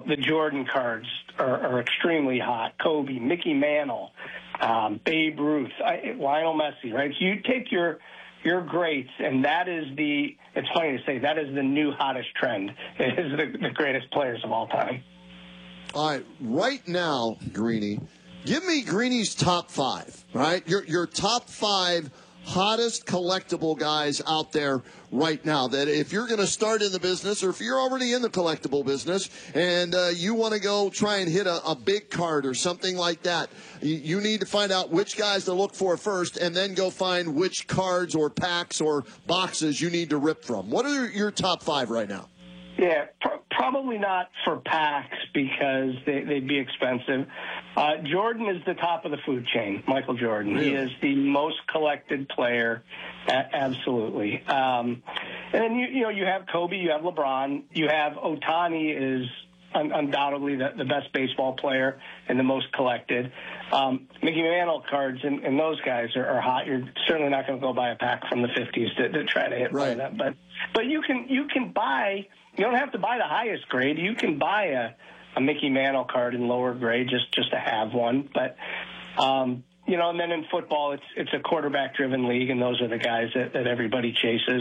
the Jordan cards are extremely hot. Kobe, Mickey Mantle, Babe Ruth, Lionel Messi, right? So you take your greats, and that is it's funny to say, that is the new hottest trend. It is the greatest players of all time. All right, right now, Greeny, give me Greeny's top 5, right? Your top 5 hottest collectible guys out there right now, that if you're going to start in the business, or if you're already in the collectible business and you want to go try and hit a big card or something like that, you need to find out which guys to look for first, and then go find which cards or packs or boxes you need to rip from. What are your top 5 right now? Yeah, probably not for packs, because they'd be expensive. Jordan is the top of the food chain, Michael Jordan. Really? He is the most collected player, absolutely. And then, you have Kobe, you have LeBron, you have Ohtani is undoubtedly the best baseball player and the most collected. Mickey Mantle cards and those guys are hot. You're certainly not going to go buy a pack from the 50s to try to hit one of them. But you can buy. You don't have to buy the highest grade. You can buy a Mickey Mantle card in lower grade just to have one. But and then in football, it's a quarterback-driven league, and those are the guys that everybody chases.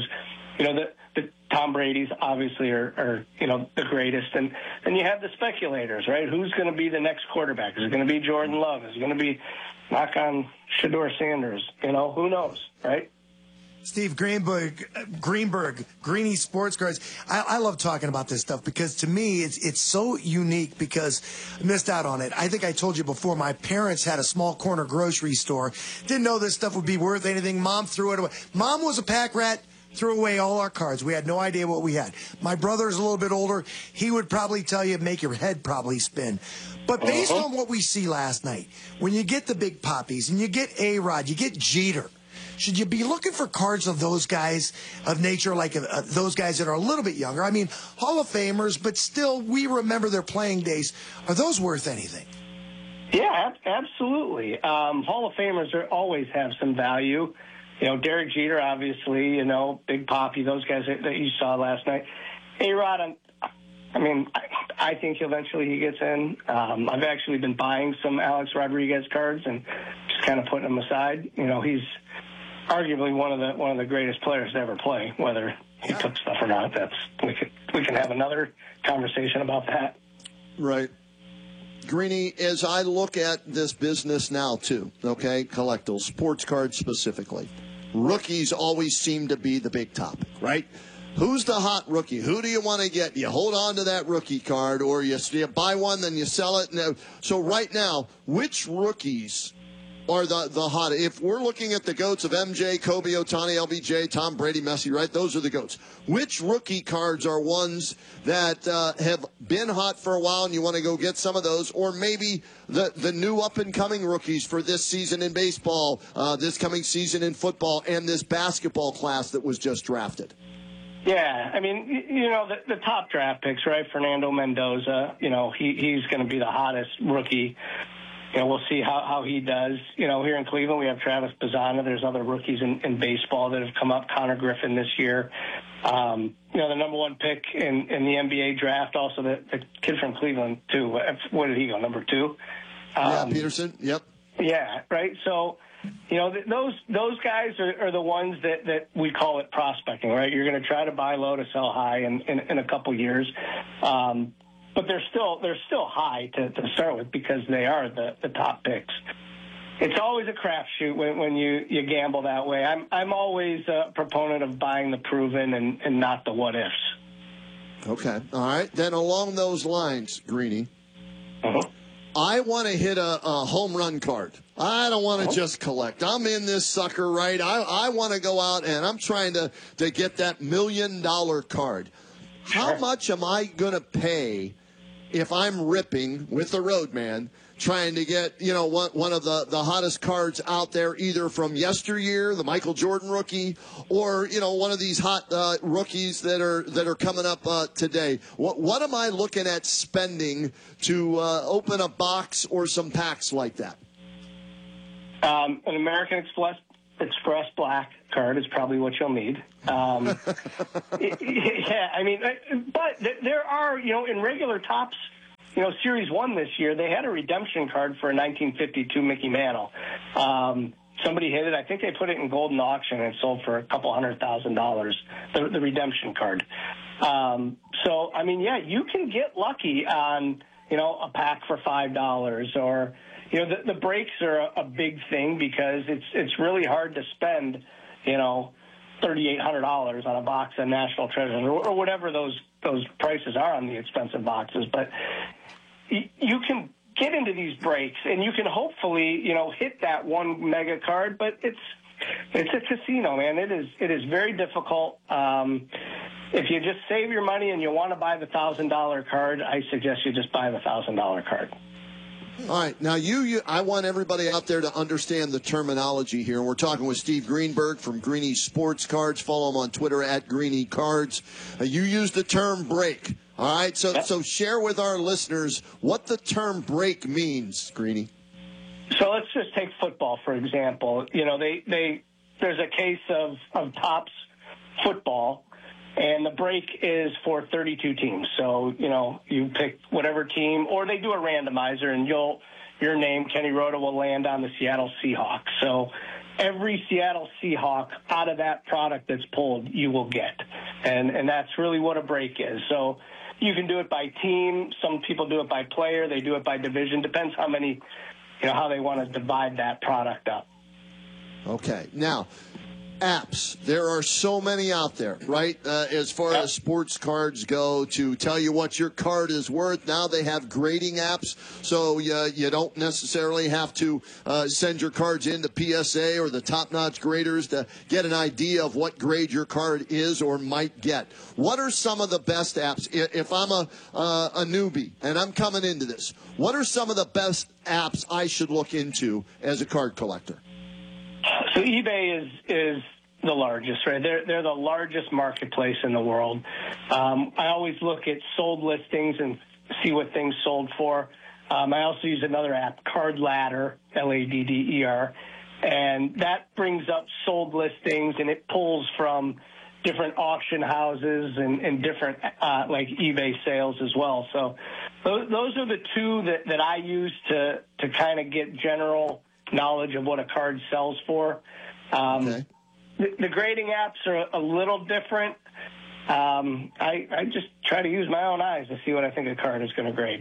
The Tom Brady's obviously are the greatest, and then you have the speculators, right? Who's going to be the next quarterback? Is it going to be Jordan Love? Is it going to be knock on Shedeur Sanders? Who knows, right? Steve Greenberg, Greeny Sports Cards. I love talking about this stuff, because to me it's so unique, because I missed out on it. I think I told you before, my parents had a small corner grocery store. Didn't know this stuff would be worth anything. Mom threw it away. Mom was a pack rat. Threw away all our cards. We had no idea what we had. My brother's a little bit older. He would probably tell you, make your head probably spin. But based on what we see last night, when you get the big poppies and you get A-Rod, you get Jeter, should you be looking for cards of those guys of nature, like those guys that are a little bit younger? I mean, Hall of Famers, but still, we remember their playing days. Are those worth anything? Yeah, absolutely. Hall of Famers always have some value. Derek Jeter, obviously, Big Poppy, those guys that you saw last night. A-Rod, I think eventually he gets in. I've actually been buying some Alex Rodriguez cards and just kind of putting them aside. He's arguably one of the greatest players to ever play. Whether he took stuff or not, we can have another conversation about that. Right. Greeny, as I look at this business now too, okay, collectibles, sports cards specifically, rookies always seem to be the big topic, right? Who's the hot rookie? Who do you want to get? You hold on to that rookie card, or you buy one, then you sell it. So right now, which rookies are the hot? If we're looking at the GOATs of MJ, Kobe, Ohtani, LBJ, Tom Brady, Messi, right? Those are the GOATs. Which rookie cards are ones that have been hot for a while and you want to go get some of those? Or maybe the new up-and-coming rookies for this season in baseball, this coming season in football, and this basketball class that was just drafted? Yeah, the top draft picks, right? Fernando Mendoza, he's going to be the hottest rookie. We'll see how he does. Here in Cleveland, we have Travis Bazzana. There's other rookies in baseball that have come up. Connor Griffin this year. The number one pick in the NBA draft, also the kid from Cleveland, too. Where did he go, number 2? Peterson, yep. Yeah, right. So, those guys are the ones that we call it prospecting, right? You're going to try to buy low to sell high in a couple years. But they're still high to start with, because they are the top picks. It's always a crapshoot when you gamble that way. I'm always a proponent of buying the proven and not the what ifs. Okay, all right. Then along those lines, Greeny, I want to hit a home run card. I don't want to just collect. I'm in this sucker, right? I want to go out and I'm trying to get that $1 million card. How much am I going to pay if I'm ripping with the Roadman, trying to get, one of the hottest cards out there, either from yesteryear, the Michael Jordan rookie, or, one of these hot rookies that are coming up today? What am I looking at spending to open a box or some packs like that? An American Express Black card is probably what you'll need. But there are, in regular Topps, Series 1 this year, they had a redemption card for a 1952 Mickey Mantle. Somebody hit it. I think they put it in Golden Auction and it sold for $200,000, the redemption card. You can get lucky on, a pack for $5 or, the breaks are a big thing because it's really hard to spend, $3,800 on a box of National Treasures or whatever those prices are on the expensive boxes. But you can get into these breaks and you can hopefully, hit that one mega card, but it's a casino, man. It is very difficult. If you just save your money and you want to buy the $1,000 card, I suggest you just buy the $1,000 card. All right. Now, I want everybody out there to understand the terminology here. We're talking with Steve Greenberg from Greeny Sports Cards. Follow him on Twitter at Greeny Cards. You used the term break. All right. So share with our listeners what the term break means, Greeny. So let's just take football, for example. There's a case of Topps football, and the break is for 32 teams. So, you pick whatever team, or they do a randomizer, and your name, Kenny Rhoda, will land on the Seattle Seahawks. So every Seattle Seahawk out of that product that's pulled, you will get. And that's really what a break is. So you can do it by team. Some people do it by player. They do it by division. Depends how many, how they want to divide that product up. Okay. Now, apps. There are so many out there, right? As far as sports cards go, to tell you what your card is worth. Now they have grading apps, so you don't necessarily have to send your cards in to PSA or the top-notch graders to get an idea of what grade your card is or might get. What are some of the best apps? If I'm a newbie and I'm coming into this, what are some of the best apps I should look into as a card collector? So eBay is the largest, right? They're the largest marketplace in the world. I always look at sold listings and see what things sold for. I also use another app, Card Ladder, Ladder, and that brings up sold listings, and it pulls from different auction houses and different like eBay sales as well. So those are the two that I use to kind of get general knowledge of what a card sells for. Okay. The grading apps are a little different. I just try to use my own eyes to see what I think a card is going to grade.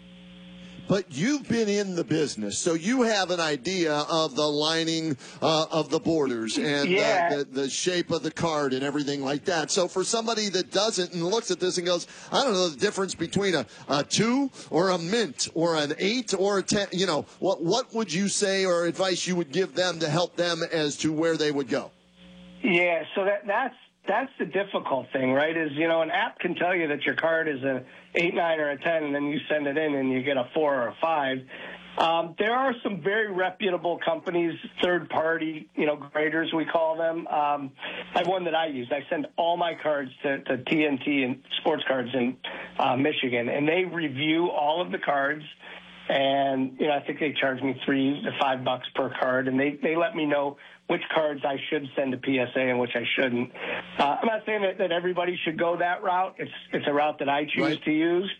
But you've been in the business, so you have an idea of the lining of the borders and the shape of the card and everything like that. So for somebody that doesn't and looks at this and goes, I don't know the difference between a 2 or a mint or an 8 or a 10, what would you say or advice you would give them to help them as to where they would go? Yeah, so that's the difficult thing, right? Is, an app can tell you that your card is a 8, 9, or a 10, and then you send it in and you get a 4 or a 5. There are some very reputable companies, third-party, graders, we call them. I have one that I use. I send all my cards to TNT and Sports Cards in Michigan, and they review all of the cards. And, I think they charge me $3 to $5 per card, and they let me know which cards I should send to PSA and which I shouldn't. I'm not saying that everybody should go that route. It's a route that I choose to use.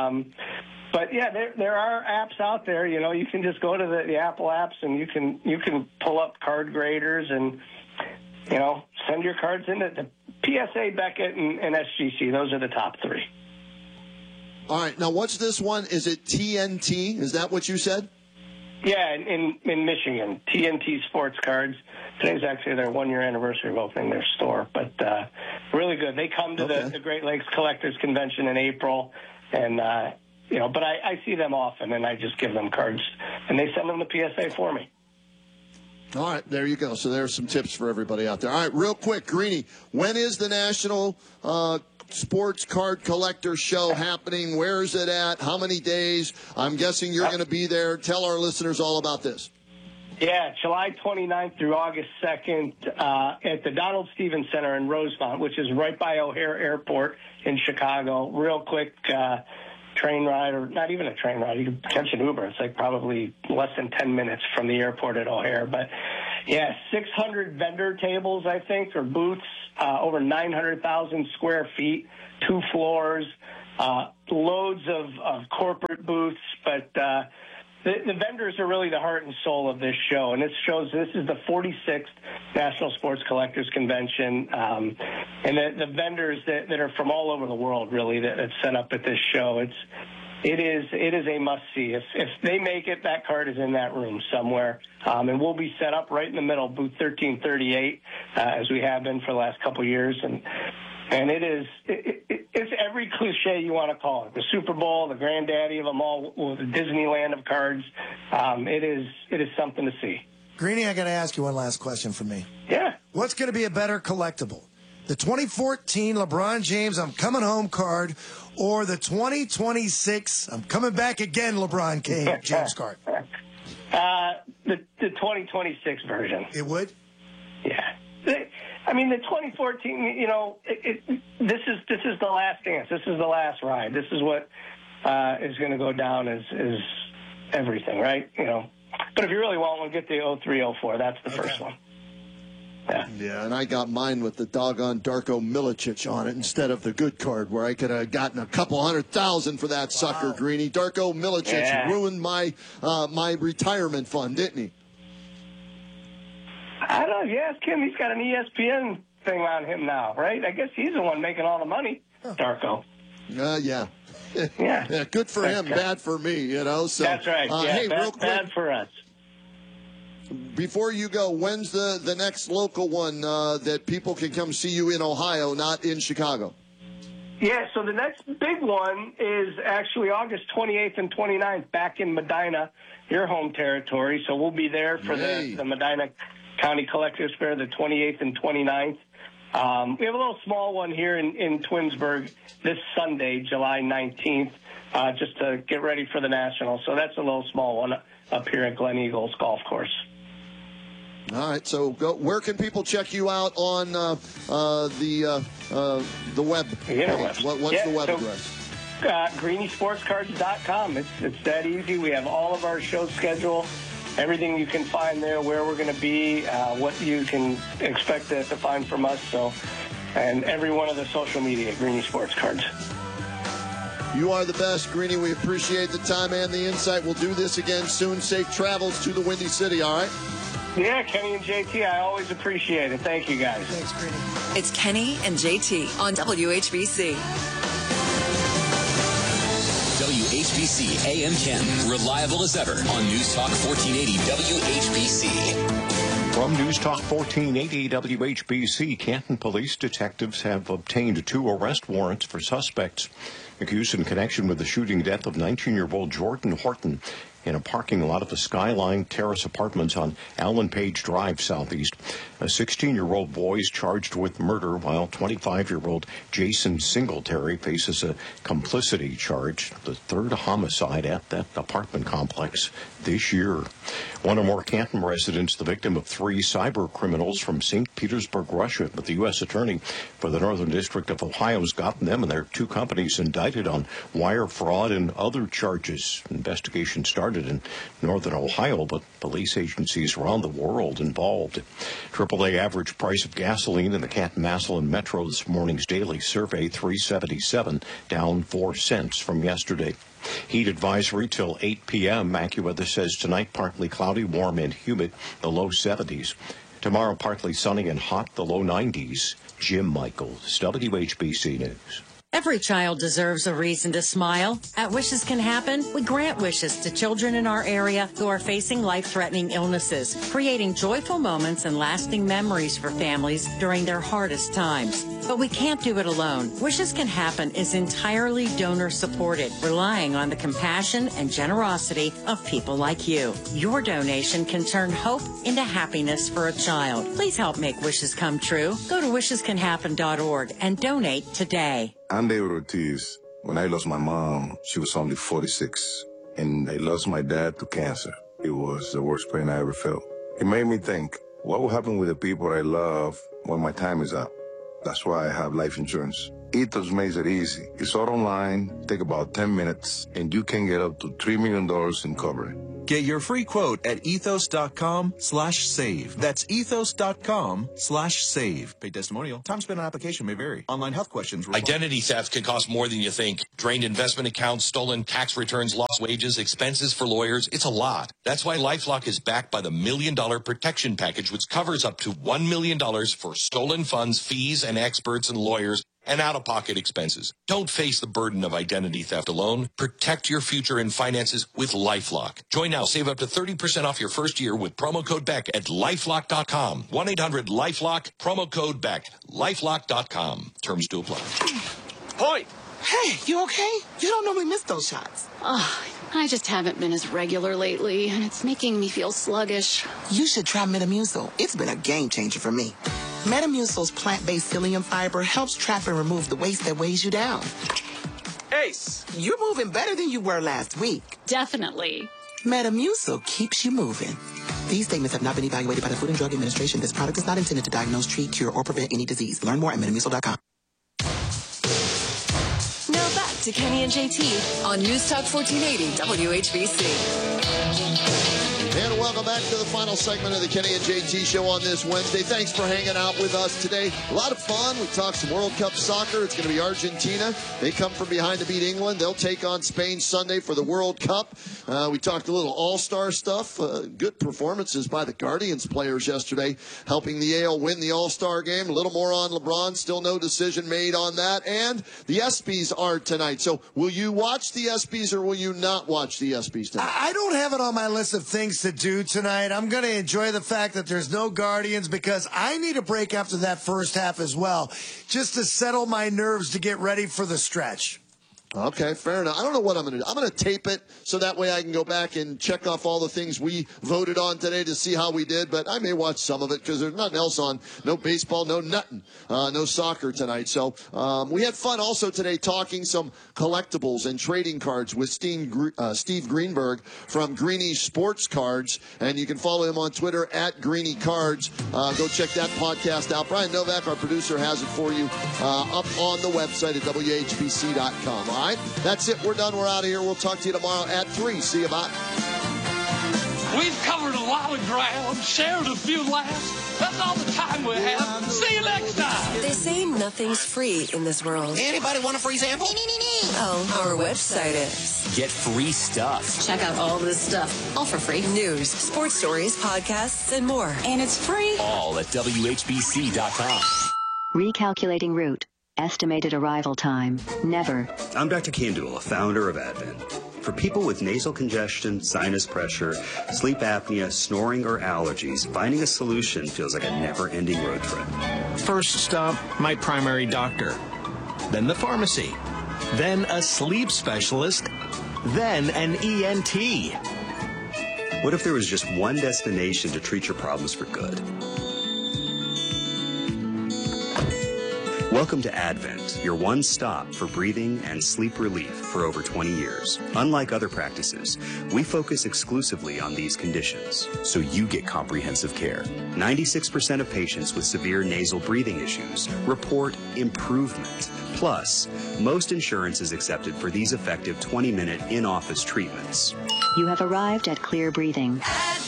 But yeah, there are apps out there. You can just go to the Apple apps and you can pull up card graders and send your cards into the PSA, Beckett, and SGC. Those are the top 3. All right. Now, what's this one? Is it TNT? Is that what you said? Yeah, in Michigan, TNT Sports Cards. Today's actually their 1-year anniversary of opening their store, but really good. They come to the Great Lakes Collectors Convention in April, and but I see them often, and I just give them cards, and they send them to PSA for me. All right, there you go. So there's some tips for everybody out there. All right, real quick, Greeny, when is the National Sports Card Collector Show happening? Where is it at? How many days? I'm guessing you're going to be there. Tell our listeners all about this. Yeah, July 29th through August 2nd at the Donald Stevens Center in Rosemont, which is right by O'Hare Airport in Chicago. Real quick train ride, or not even a train ride. You can catch an Uber. It's like probably less than 10 minutes from the airport at O'Hare. But, yeah, 600 vendor tables, I think, or booths, over 900,000 square feet, 2 floors. loads of corporate booths, but the vendors are really the heart and soul of this show. And this is the 46th National Sports Collectors Convention. And the vendors that are from all over the world, really, that set up at this show. It is a must-see. If they make it, that card is in that room somewhere. And we'll be set up right in the middle, booth 1338, as we have been for the last couple of years. And it's every cliche you want to call it. The Super Bowl, the granddaddy of them all, the Disneyland of cards. It is something to see. Greeny, I got to ask you one last question from me. Yeah. What's going to be a better collectible? The 2014 LeBron James I'm Coming Home card, or the 2026 I'm Coming Back Again LeBron James card? The 2026 version. It would? Yeah. I mean, the 2014, this is the last dance. This is the last ride. This is what is going to go down as everything, right? But if you really want one, get the 03-04. That's the first one. Yeah, and I got mine with the doggone Darko Milicic on it instead of the good card, where I could have gotten a couple $100,000 for that sucker, Greeny. Darko Milicic ruined my retirement fund, didn't he? I don't know. If you ask him, he's got an ESPN thing on him now, right? I guess he's the one making all the money, Darko. Yeah. Yeah. Good for him, bad for me, So, that's right. Hey, real quick, bad for us. Before you go, when's the next local one that people can come see you in Ohio, not in Chicago? Yeah, so the next big one is actually August 28th and 29th back in Medina, your home territory. So we'll be there for the Medina County Collectors Fair, the 28th and 29th. We have a little small one here in Twinsburg this Sunday, July 19th, just to get ready for the National. So that's a little small one up here at Glen Eagles Golf Course. All right, so where can people check you out on the web page? What's the web address? GreenySportsCards.com. It's that easy. We have all of our show schedule, everything you can find there, where we're going to be, what you can expect to find from us. So, and every one of the social media, Greeny Sports Cards. You are the best, Greeny. We appreciate the time and the insight. We'll do this again soon. Safe travels to the Windy City, all right? Yeah, Kenny and JT, I always appreciate it. Thank you, guys. Thanks, Greeny. It's Kenny and JT on WHBC. WHBC AM 10, reliable as ever on News Talk 1480 WHBC. From News Talk 1480 WHBC, Canton police detectives have obtained 2 arrest warrants for suspects accused in connection with the shooting death of 19-year-old Jordan Horton in a parking lot of the Skyline Terrace Apartments on Allen Page Drive Southeast. A 16-year-old boy is charged with murder, while 25-year-old Jason Singletary faces a complicity charge, the 3rd homicide at that apartment complex this year. One or more Canton residents, the victim of 3 cyber criminals from St. Petersburg, Russia, but the U.S. Attorney for the Northern District of Ohio has gotten them and their 2 companies indicted on wire fraud and other charges. Investigation started in northern Ohio, but police agencies around the world involved. AAA average price of gasoline in the Canton-Massillon Metro this morning's daily survey, $3.77, down 4 cents from yesterday. Heat advisory till 8 p.m. AccuWeather says tonight partly cloudy, warm and humid, the low 70s. Tomorrow partly sunny and hot, the low 90s. Jim Michaels, WHBC News. Every child deserves a reason to smile. At Wishes Can Happen, we grant wishes to children in our area who are facing life-threatening illnesses, creating joyful moments and lasting memories for families during their hardest times. But we can't do it alone. Wishes Can Happen is entirely donor-supported, relying on the compassion and generosity of people like you. Your donation can turn hope into happiness for a child. Please help make wishes come true. Go to wishescanhappen.org and donate today. I'm David Ortiz. When I lost my mom, she was only 46, and I lost my dad to cancer. It was the worst pain I ever felt. It made me think, what will happen with the people I love when my time is up? That's why I have life insurance. Ethos makes it easy. It's all online, take about 10 minutes, and you can get up to $3 million in coverage. Get your free quote at ethos.com/save. That's ethos.com/save. Paid testimonial. Time spent on application may vary. Online health questions. Identity theft can cost more than you think. Drained investment accounts, stolen tax returns, lost wages, expenses for lawyers. It's a lot. That's why LifeLock is backed by the $1 Million Protection Package, which covers up to $1 million for stolen funds, fees, and experts and lawyers, and out-of-pocket expenses. Don't face the burden of identity theft alone. Protect your future and finances with LifeLock. Join now. Save up to 30% off your first year with promo code BECK at LifeLock.com. 1-800-LifeLock, promo code BECK. LifeLock.com. Terms to apply. Hoy! Hey, you okay? You don't normally miss those shots. I just haven't been as regular lately, and it's making me feel sluggish. You should try Metamucil. It's been a game changer for me. Metamucil's plant-based psyllium fiber helps trap and remove the waste that weighs you down. Ace, you're moving better than you were last week. Definitely. Metamucil keeps you moving. These statements have not been evaluated by the Food and Drug Administration. This product is not intended to diagnose, treat, cure, or prevent any disease. Learn more at Metamucil.com. Now back to Kenny and JT on News Talk 1480 WHBC. And welcome back to the final segment of the Kenny and JT Show on this Wednesday. Thanks for hanging out with us today. A lot of fun. We talked some World Cup soccer. It's going to be Argentina. They come from behind to beat England. They'll take on Spain Sunday for the World Cup. We talked a little All-Star stuff. Good performances by the Guardians players yesterday, helping the AL win the All-Star game. A little more on LeBron. Still no decision made on that. And the ESPYs are tonight. So will you watch the ESPYs or will you not watch the ESPYs tonight? I don't have it on my list of things to do tonight. I'm going to enjoy the fact that there's no Guardians because I need a break after that first half as well, just to settle my nerves to get ready for the stretch. Okay, fair enough. I don't know what I'm going to do. I'm going to tape it so that way I can go back and check off all the things we voted on today to see how we did, but I may watch some of it because there's nothing else on. No baseball, no nothing. No soccer tonight. So we had fun also today talking some collectibles and trading cards with Steve Greenberg from Greeny Sports Cards, and you can follow him on Twitter at Greeny Cards. Go check that podcast out. Brian Novak, our producer, has it for you up on the website at WHBC.com. All right, that's it. We're done. We're out of here. We'll talk to you tomorrow at 3. See you, bye. We've covered a lot of ground, shared a few laughs. That's all the time we have. See you next time. They say nothing's free in this world. Anybody want a free sample? Oh, our website is. Get free stuff. Check out all this stuff, all for free. News, sports stories, podcasts, and more. And it's free. All at WHBC.com. Recalculating route. Estimated arrival time. Never. I'm Dr. Kandula, founder of Advent. For people with nasal congestion, sinus pressure, sleep apnea, snoring, or allergies, finding a solution feels like a never-ending road trip. First stop, my primary doctor. Then the pharmacy. Then a sleep specialist. Then an ENT. What if there was just one destination to treat your problems for good? Welcome to Advent, your one stop for breathing and sleep relief for over 20 years. Unlike other practices, we focus exclusively on these conditions, so you get comprehensive care. 96% of patients with severe nasal breathing issues report improvement. Plus, most insurance is accepted for these effective 20-minute in-office treatments. You have arrived at Clear Breathing.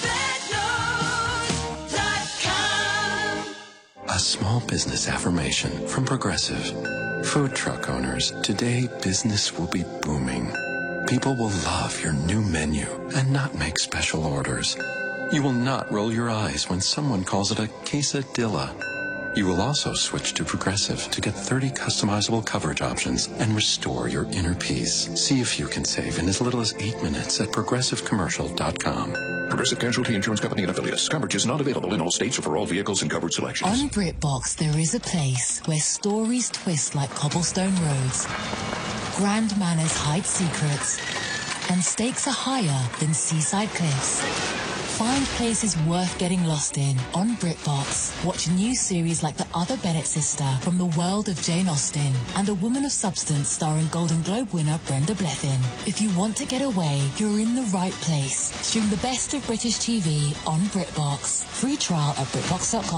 A small business affirmation from Progressive. Food truck owners, today business will be booming. People will love your new menu and not make special orders. You will not roll your eyes when someone calls it a quesadilla. You will also switch to Progressive to get 30 customizable coverage options and restore your inner peace. See if you can save in as little as 8 minutes at ProgressiveCommercial.com. Progressive Casualty Insurance Company and affiliates. Coverage is not available in all states or for all vehicles and covered selections. On BritBox, there is a place where stories twist like cobblestone roads, grand manners hide secrets, and stakes are higher than seaside cliffs. Find places worth getting lost in on BritBox. Watch new series like The Other Bennett Sister from the world of Jane Austen and A Woman of Substance starring Golden Globe winner Brenda Blethyn. If you want to get away, you're in the right place. Stream the best of British TV on BritBox. Free trial at BritBox.com.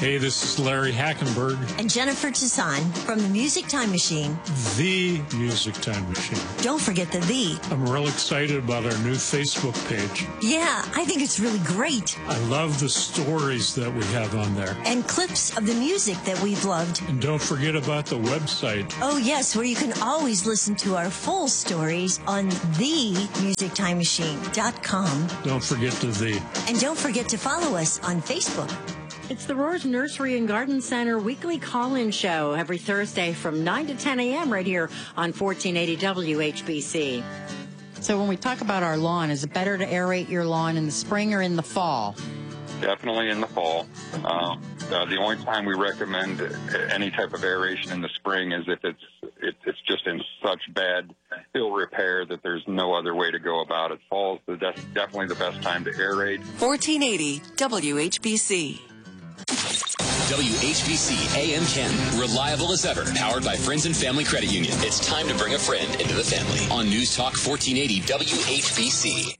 Hey, this is Larry Hackenberg. And Jennifer Toussaint from the Music Time Machine. The Music Time Machine. Don't forget the "the." I'm real excited about our new Facebook page. Yeah, I think it's really great. I love the stories that we have on there. And clips of the music that we've loved. And don't forget about the website. Oh, yes, where you can always listen to our full stories on themusictimemachine.com. Don't forget the "the." And don't forget to follow us on Facebook. It's the Roars Nursery and Garden Center weekly call-in show every Thursday from 9 to 10 a.m. right here on 1480 WHBC. So when we talk about our lawn, is it better to aerate your lawn in the spring or in the fall? Definitely in the fall. The only time we recommend any type of aeration in the spring is if it's just in such bad fill repair that there's no other way to go about it. Fall's definitely the best time to aerate. 1480 WHBC. WHBC AM Ken. Reliable as ever. Powered by Friends and Family Credit Union. It's time to bring a friend into the family. On News Talk 1480 WHBC.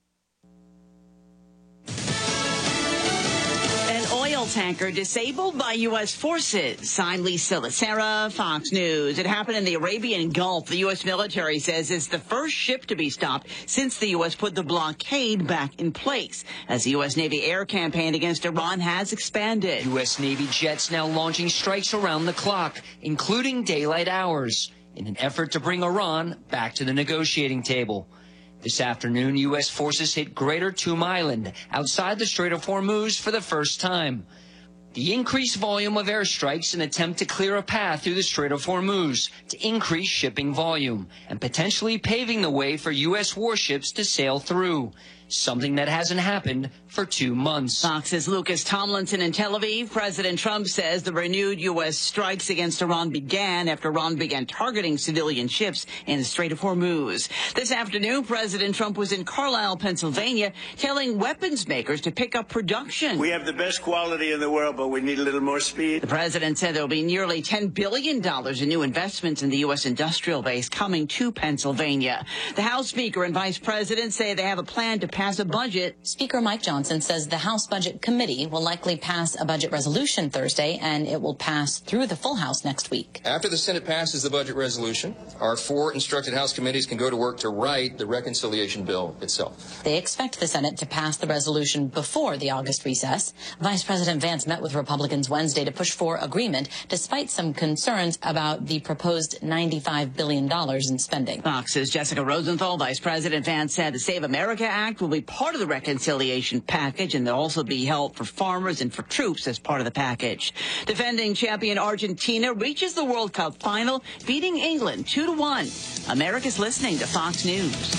Tanker disabled by U.S. forces. I'm Lisa Lacera, Fox News. It happened in the Arabian Gulf. The U.S. military says it's the first ship to be stopped since the U.S. put the blockade back in place, as the U.S. Navy air campaign against Iran has expanded. U.S. Navy jets now launching strikes around the clock, including daylight hours, in an effort to bring Iran back to the negotiating table. This afternoon, U.S. forces hit Greater Toom Island, outside the Strait of Hormuz, for the first time. The increased volume of airstrikes an attempt to clear a path through the Strait of Hormuz to increase shipping volume and potentially paving the way for U.S. warships to sail through, something that hasn't happened for 2 months. Fox's Lucas Tomlinson in Tel Aviv. President Trump says the renewed U.S. strikes against Iran began after Iran began targeting civilian ships in the Strait of Hormuz. This afternoon, President Trump was in Carlisle, Pennsylvania, telling weapons makers to pick up production. We have the best quality in the world, but we need a little more speed. The president said there will be nearly $10 billion in new investments in the U.S. industrial base coming to Pennsylvania. The House Speaker and Vice President say they have a plan to pass a budget. Speaker Mike Johnson says the House Budget Committee will likely pass a budget resolution Thursday, and it will pass through the full House next week. After the Senate passes the budget resolution, our 4 instructed House committees can go to work to write the reconciliation bill itself. They expect the Senate to pass the resolution before the August recess. Vice President Vance met with Republicans Wednesday to push for agreement, despite some concerns about the proposed $95 billion in spending. Fox's Jessica Rosenthal. Vice President Vance said the Save America Act will be part of the reconciliation package, and there'll also be help for farmers and for troops as part of the package. Defending champion Argentina reaches the World Cup final, beating England 2-1. America's listening to Fox News.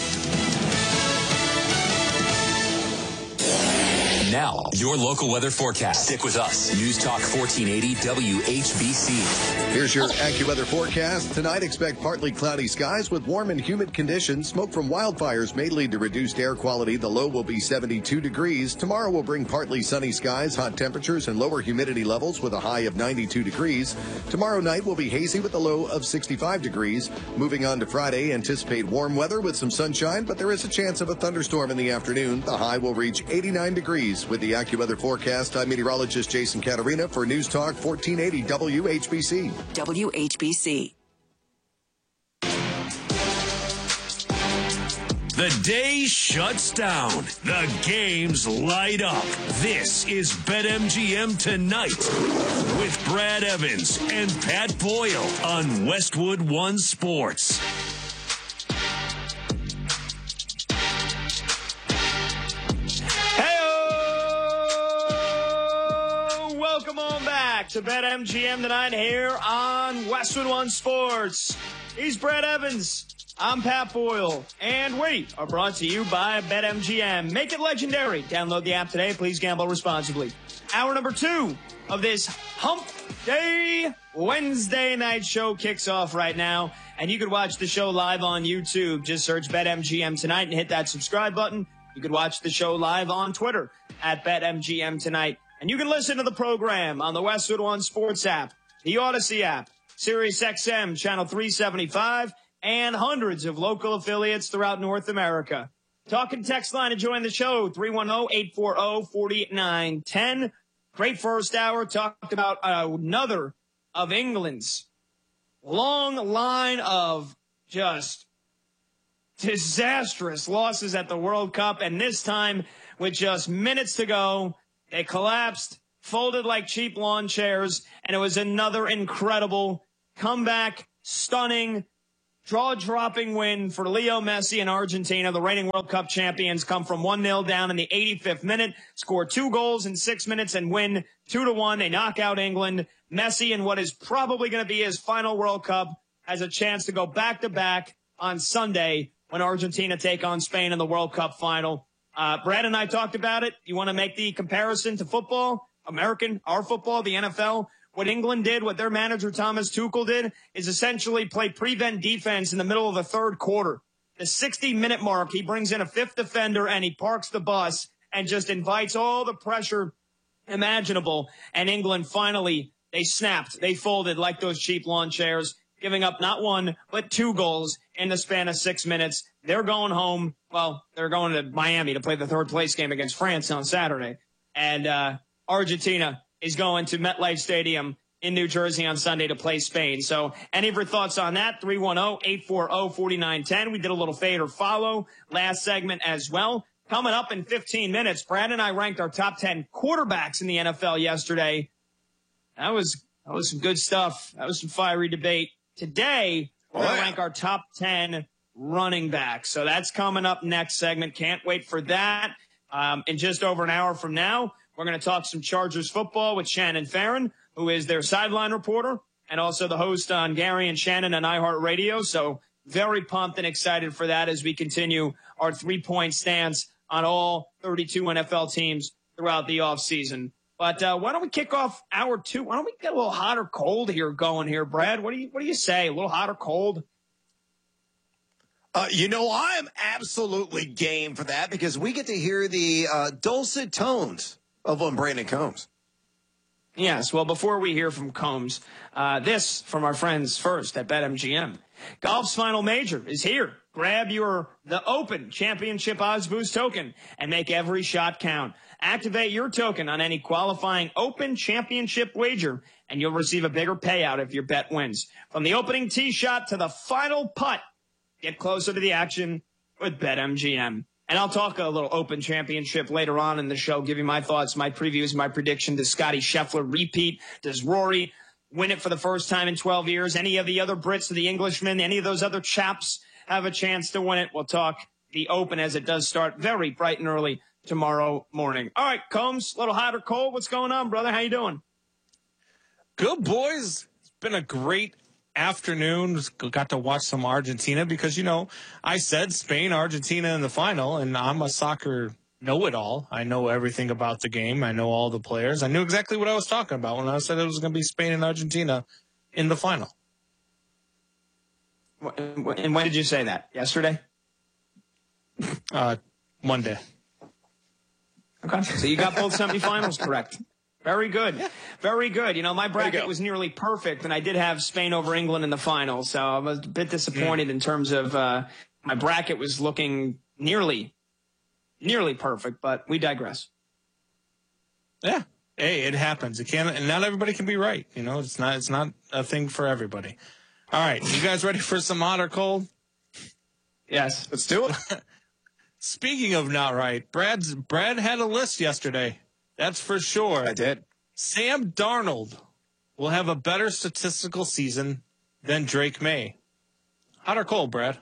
Now, your local weather forecast. Stick with us. News Talk 1480 WHBC. Here's your AccuWeather forecast. Tonight, expect partly cloudy skies with warm and humid conditions. Smoke from wildfires may lead to reduced air quality. The low will be 72 degrees. Tomorrow will bring partly sunny skies, hot temperatures, and lower humidity levels with a high of 92 degrees. Tomorrow night will be hazy with a low of 65 degrees. Moving on to Friday, anticipate warm weather with some sunshine, but there is a chance of a thunderstorm in the afternoon. The high will reach 89 degrees. With the AccuWeather forecast, I'm meteorologist Jason Caterina for News Talk 1480 WHBC. WHBC. The day shuts down. The games light up. This is BetMGM Tonight with Brad Evans and Pat Boyle on Westwood One Sports. Welcome on back to BetMGM Tonight here on Westwood One Sports. He's Brad Evans. I'm Pat Boyle. And we are brought to you by BetMGM. Make it legendary. Download the app today. Please gamble responsibly. Hour number 2 of this Hump Day Wednesday night show kicks off right now. And you could watch the show live on YouTube. Just search BetMGM Tonight and hit that subscribe button. You could watch the show live on Twitter at BetMGM Tonight. And you can listen to the program on the Westwood One Sports app, the Odyssey app, Sirius XM, Channel 375, and hundreds of local affiliates throughout North America. Talk and text line to join the show, 310-840-4910. Great first hour. Talked about another of England's long line of just disastrous losses at the World Cup. And this time, with just minutes to go, they collapsed, folded like cheap lawn chairs, and it was another incredible comeback, stunning, jaw-dropping win for Leo Messi and Argentina. The reigning World Cup champions come from 1-0 down in the 85th minute, score 2 goals in 6 minutes, and win 2-1. They knock out England. Messi, in what is probably going to be his final World Cup, has a chance to go back-to-back on Sunday when Argentina take on Spain in the World Cup final. Brad and I talked about it. You want to make the comparison to football, our football, the NFL? What England did, what their manager Thomas Tuchel did, is essentially play prevent defense in the middle of the third quarter. The 60-minute mark, he brings in a fifth defender and he parks the bus and just invites all the pressure imaginable. And England finally, they snapped. They folded like those cheap lawn chairs, giving up not 1, but 2 goals in the span of 6 minutes. They're going home. Well, they're going to Miami to play the third place game against France on Saturday. And Argentina is going to MetLife Stadium in New Jersey on Sunday to play Spain. So any of your thoughts on that? 310-840-4910. We did a little fade or follow last segment as well. Coming up in 15 minutes, Brad and I ranked our top 10 quarterbacks in the NFL yesterday. That was some good stuff. That was some fiery debate. Today, we're going to rank our top 10 running backs. So that's coming up next segment. Can't wait for that. In just over an hour from now, we're going to talk some Chargers football with Shannon Farron, who is their sideline reporter and also the host on Gary and Shannon on iHeartRadio. So very pumped and excited for that as we continue our 3-point stance on all 32 NFL teams throughout the offseason. But why don't we kick off hour 2? Why don't we get a little hot or cold here going here, Brad? What do you say? A little hot or cold? I'm absolutely game for that because we get to hear the dulcet tones of one Brandon Combs. Yes, well, before we hear from Combs, this from our friends first at BetMGM. Golf's final major is here. Grab the Open Championship Odds Boost token and make every shot count. Activate your token on any qualifying Open Championship wager, and you'll receive a bigger payout if your bet wins. From the opening tee shot to the final putt, get closer to the action with BetMGM. And I'll talk a little Open Championship later on in the show, give you my thoughts, my previews, my prediction. Does Scotty Scheffler repeat? Does Rory win it for the first time in 12 years? Any of the other Brits or the Englishmen, any of those other chaps have a chance to win it? We'll talk the Open as it does start very bright and early tomorrow morning. All right, Combs, a little hot or cold? What's going on, brother? How you doing? Good, boys. It's been a great afternoon. Got to watch some Argentina because, I said Spain, Argentina in the final, and I'm a soccer know-it-all. I know everything about the game. I know all the players. I knew exactly what I was talking about when I said it was going to be Spain and Argentina in the final. And when did you say that? Yesterday? Monday. Okay, so you got both semifinals correct. Very good. Very good. My bracket was nearly perfect, and I did have Spain over England in the final, so I was a bit disappointed in terms of my bracket was looking nearly perfect, but we digress. Yeah. Hey, it happens. It can't, and not everybody can be right. It's not a thing for everybody. All right. You guys ready for some hot or cold? Yes. Let's do it. Speaking of not right, Brad had a list yesterday. That's for sure. I did. Sam Darnold will have a better statistical season than Drake May. Hot or cold, Brad?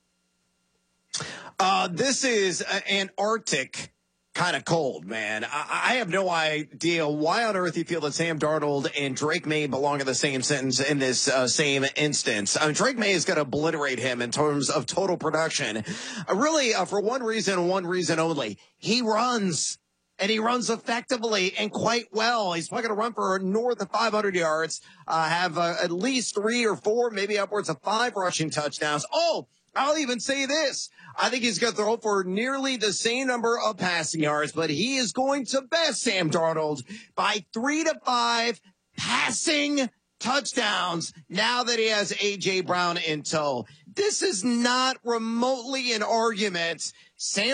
This is an Arctic kind of cold, man. I have no idea why on earth you feel that Sam Darnold and Drake May belong in the same sentence in this same instance. Drake May is going to obliterate him in terms of total production. Really, for one reason only. He runs. And he runs effectively and quite well. He's probably going to run for north of 500 yards, have at least 3 or 4, maybe upwards of 5 rushing touchdowns. Oh, I'll even say this. I think he's going to throw for nearly the same number of passing yards, but he is going to best Sam Darnold by 3 to 5 passing touchdowns now that he has A.J. Brown in tow. This is not remotely an argument. Sam